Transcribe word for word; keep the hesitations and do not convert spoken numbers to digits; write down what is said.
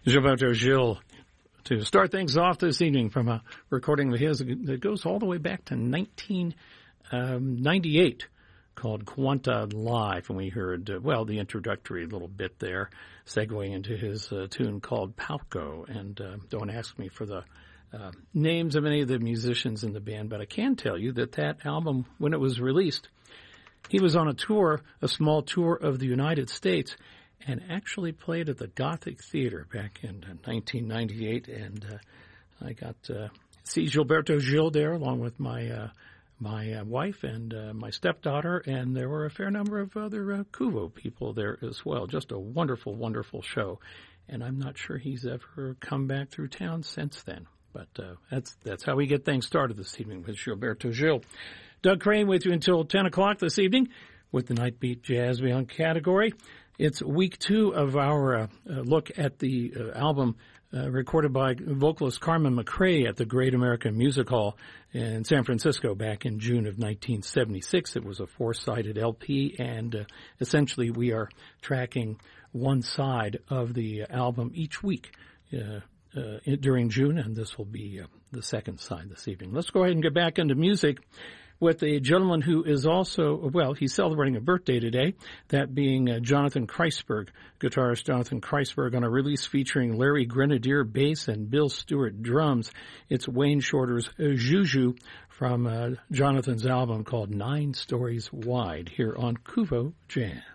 Gilberto Gil to start things off this evening from a recording of his that goes all the way back to nineteen ninety-eight called Quanta Live. And we heard, uh, well, the introductory little bit there, segueing into his uh, tune called Palco. And uh, don't ask me for the uh, names of any of the musicians in the band, but I can tell you that that album, when it was released, he was on a tour, a small tour of the United States, and actually played at the Gothic Theater back in uh, nineteen ninety-eight. And uh, I got to uh, see Gilberto Gil there along with my uh, my uh, wife and uh, my stepdaughter, and there were a fair number of other uh, Kuvo people there as well. Just a wonderful, wonderful show. And I'm not sure he's ever come back through town since then. But uh, that's that's how we get things started this evening with Gilberto Gil. Doug Crane with you until ten o'clock this evening with the Night Beat Jazz Beyond category. It's week two of our uh, uh, look at the uh, album uh, recorded by vocalist Carmen McRae at the Great American Music Hall in San Francisco back in June of nineteen seventy-six. It was a four-sided L P, and uh, essentially we are tracking one side of the album each week uh, uh, during June, and this will be uh, the second side this evening. Let's go ahead and get back into music with a gentleman who is also, well, he's celebrating a birthday today, that being uh, Jonathan Kreisberg, guitarist Jonathan Kreisberg, on a release featuring Larry Grenadier bass and Bill Stewart drums. It's Wayne Shorter's uh, Juju from uh, Jonathan's album called Nine Stories Wide here on Kuvo Jazz.